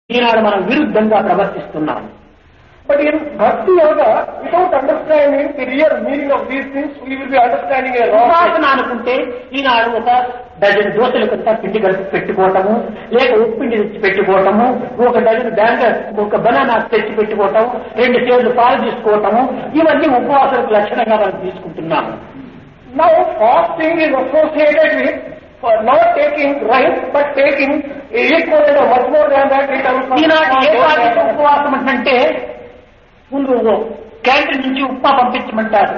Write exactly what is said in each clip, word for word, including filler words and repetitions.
ఈనాడు మనం విరుద్ధంగా ప్రవర్తిస్తున్నాం. But in Bhakti Yoga, without understanding the real meaning of these things, we will be understanding a wrong ఉపాసన thing. అనుకుంటే ఈనాడు ఒక dozen దోశలు కొత్త పిండి కలిపి పెట్టుకోవటము, లేక ఉప్పిండి తెచ్చి పెట్టుకోవటము, ఒక డజన్ బ్యాంగ ఒక బనానా తెచ్చి పెట్టుకోవటం, రెండు సేర్లు పాలు తీసుకోవటము, ఇవన్నీ ఉపవాసాలకు లక్షణంగా మనం తీసుకుంటున్నాము. Now fasting is associated with for not taking rice but taking equal or much more than that in terms of ఈనాటి ఏకాదశి ఉపవాసం అంటే ముందు క్యాంటీన్ నుంచి ఉప్మా పంపించమంటారు,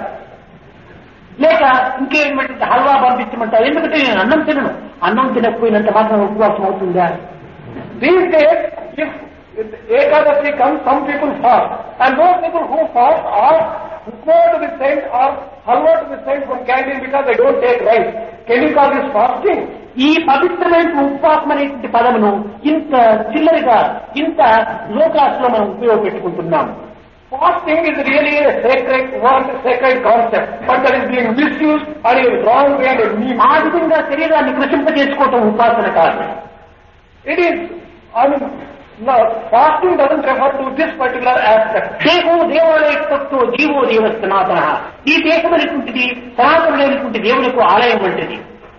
లేక ఇంకేమంటే హల్వా పంపించమంటారు. ఎందుకంటే నేను అన్నం తినను, అన్నం తినకపోయినంత మాత్రం ఉపవాసం అవుతుందా? These days, if Ekadasi comes, some people fast, and those people who fast are upma to be sent or halwa to be sent from canteen because they don't take rice. Can you call this fasting? ఈ పవిత్రమైన ఉపవాసం అనేటువంటి పదమును ఇంత చిల్లరిగా ఇంత లోకాస్లో మనం ఉపయోగపెట్టుకుంటున్నాము. Fasting is really a sacred one, sacred concept, but that is being misused and in wrong way and mean. ఆ విధంగా శరీరాన్ని కృషింప చేసుకోవటం ఉపాసన కాదు. It is, I mean, no, fasting doesn't refer to this particular aspect. దేహో దేవాలయత్తో GO దేవ సనాతన. ఈ దేశం అనేటువంటిది సనాతనుడైనటువంటి దేవునికి ఆలయం వంటిది.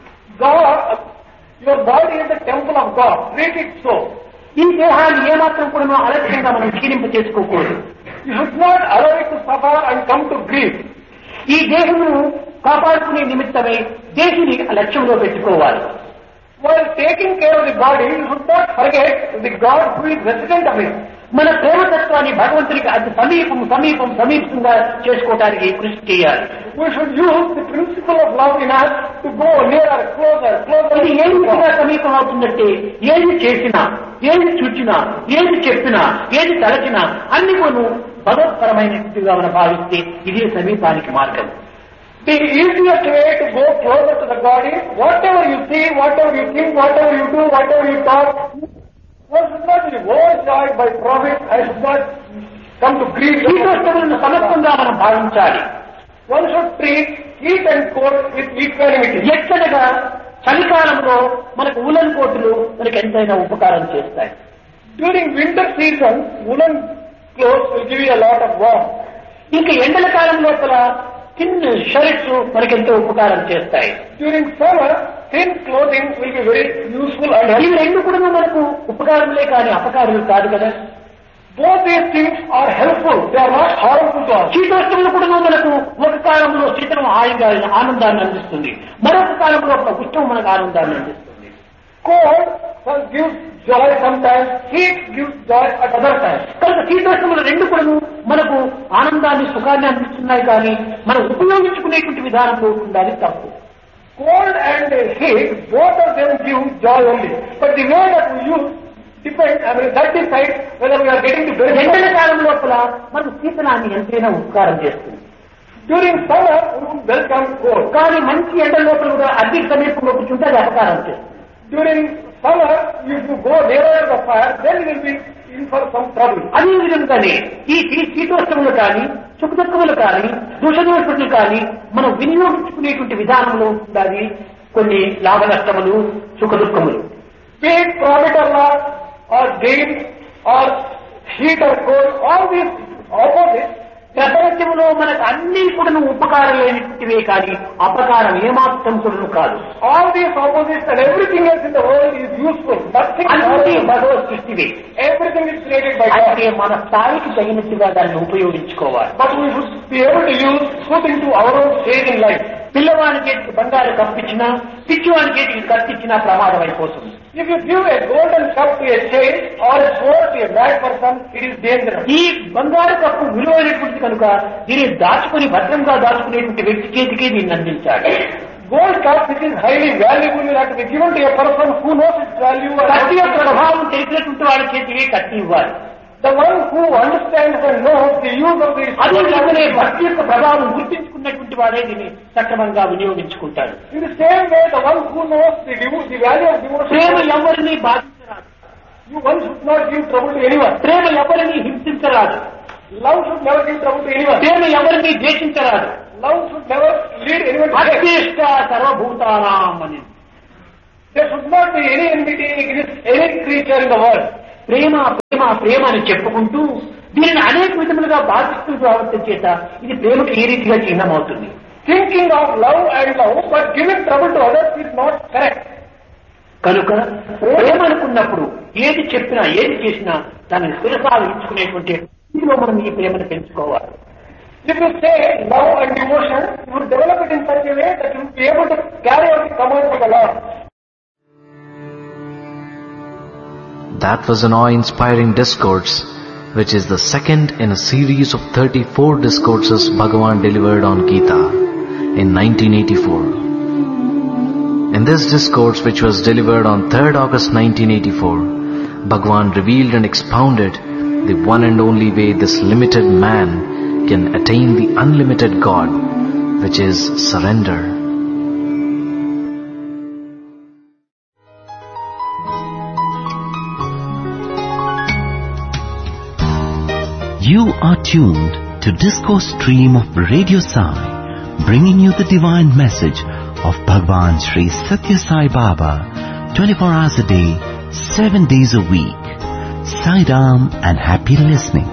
God, your body is the temple of God. Treat it so. ఈ దేహాన్ని ఏమాత్రం కూడా అలక్ష్యంగా మనం క్షీణింప చేసుకోకూడదు. You should not allow it to suffer and come to grief. ఈ దేహమును కాపాడుకునే నిమిత్తమై దేహిని లక్ష్యంలో పెట్టుకోవాలి. While taking care of the body, you should not forget the God who is resident of it. మన ప్రేమతత్వాన్ని భగవంతునికి అతి సమీపం సమీపం సమీపంగా చేసుకోవడానికి కృషి చేయాలి. We should use the principle of love in us to go nearer, closer, closer. ఇది ఏ విధంగా సమీపం అవుతుందంటే ఏది చేసినా, ఏది చూచినా, ఏది చెప్పినా, ఏది తలచినా అన్ని కొను భగవత్పరమైనట్టుగా మనం భావిస్తే ఇదే సమీపానికి మార్గం. The easiest way to go closer to the God is whatever you see, whatever you think, whatever you do, whatever you talk, one should not be overjoyed by profit. I should not come to grief. శీతోష్ణములను సమత్వంగా మనం భావించాలి. One should treat heat and cold with equanimity. ఎక్కడగా చలికాలంలో మనకు woollen కోటులు మనకు ఎంతైనా ఉపకారం చేస్తాయి. During winter season, woolen clothes will give you a lot of warmth. ఇంకా ఎండల కాలం లోపల థిన్ షర్ట్స్ మనకెంతో ఉపకారం చేస్తాయి. During summer, thin clothing will be very useful and ఇవి helpful. రెండు కూడా మనకు ఉపకారములే కానీ అపకారులు కాదు కదా. Both these things are helpful. They are not harmful to us. శీతోష్ణములు కూడా మనకు ఒక కాలంలో శీతలం హాయిగా ఆనందాన్ని అందిస్తుంది, మరొక కాలంలో ఒక ఉష్ణం మనకు ఆనందాన్ని అందిస్తుంది. Cold gives joy sometimes, heat gives joy at other times. కనుక శీతోష్ణములు రెండు కూడా మనకు ఆనందాన్ని సుఖాన్ని అందిస్తున్నాయి కానీ మనం ఉపయోగించుకునేటువంటి విధానంలో ఉండాలి తప్పు. Cold and heat, both of them give joy only. But the way that we use depends, I mean, that decides whether we are getting to benefit. ఎండల కాలం లోపల మనకు శీతలాన్ని ఎంతైనా ఉపకారం చేస్తుంది. During summer, we would welcome cold. కానీ మంచి ఎండల లోపల కూడా అగ్ని సమీపంలో కూర్చుంటే అది అపకారం చేస్తుంది. During summer, if you go nearer the fire, then you will be in for some trouble. అదే విధంగానే ఈ శీతోష్ణములు కానీ సుఖదుఖములు కానీ దోషదోషులు కానీ మనం వినియోగించుకునేటువంటి విధానంలో ఉండాలి కొన్ని లాభ నష్టములు సుఖ దుఃఖములు. Be it profit or loss, or gain, or heat or cold, all these opposites. ప్రపంచంలో మనకు అన్ని కూడా ఉపకారం లేనివే కానీ అపకారం ఏమాత్రం కూడా కాదు. All these opposites and everything else in the world is useful. Nothing అన్ని is Bhagwat సృష్టివే. Everything is created by God. అయితే మన స్థాయికి తగినట్టుగా దాన్ని ఉపయోగించుకోవాలి. But we should be able to use put into our own stage in life. పిల్లవాడి చేతికి బంగారు కప్పించినా పిచ్చివాడి చేతికి కత్తిచ్చినా ప్రమాదం అయిపోతుంది. If you give a golden cup to a child or a sword to a bad person, it is dangerous. ఈ బంగారు cup విలువైనటువంటిది కనుక దీన్ని దాచుకుని భద్రంగా దాచుకునేటువంటి వ్యక్తి చేతికి దీన్ని అందించాలి. Gold cup, which is highly valuable, will have to be given to a person who knows its value. కత్తి యొక్క ప్రభావం తెలిసినటువంటి వాడి చేతికి కత్తి ఇవ్వాలి. The one who understands and knows the use of these. అదే విధంగానే భక్తి యొక్క ప్రభావం గుర్తించుకున్నటువంటి వాడే దీన్ని సక్రమంగా వినియోగించుకుంటాడు. In the same way, the one who knows the, devo- the value of devotion. ప్రేమ ఎవరిని బాధించరాదు. You one should not give trouble to anyone. ప్రేమ ఎవరిని హింసించరాదు. Love should never give trouble to anyone. ప్రేమ ఎవరిని ద్వేషించరాదు. Love should never lead anyone to hate. అద్వేష్ట సర్వభూతానాం అని. There should not be any enmity against any creature in the world. ప్రేమ ప్రేమ అని చెప్పుకుంటూ దీనిని అనేక విధములుగా బాధిస్తూ రావడం చేత ఇది ప్రేమకు ఈ రీతిగా చిహ్నమవుతుంది. Thinking of love and love, but giving trouble to others is not correct. కనుక ప్రేమ అనుకున్నప్పుడు ఏది చెప్పినా ఏది చేసినా దానిని శిరసావించుకునేటువంటి స్థితిలో మనం ఈ ప్రేమను పెంచుకోవాలి. If you say love and devotion, you will develop it in such a way that you will be able to carry out the commands of the Lord. That was an awe-inspiring discourse, which is the second in a series of thirty-four discourses Bhagavan delivered on Gita in nineteen eighty-four. In this discourse, which was delivered on third August nineteen eighty-four, Bhagavan revealed and expounded the one and only way this limited man can attain the unlimited God, which is surrender. You are tuned to Discourse Stream of Radio Sai, bringing you the divine message of Bhagwan Sri Satya Sai Baba, twenty-four hours a day, seven days a week. Sai Ram and happy listening.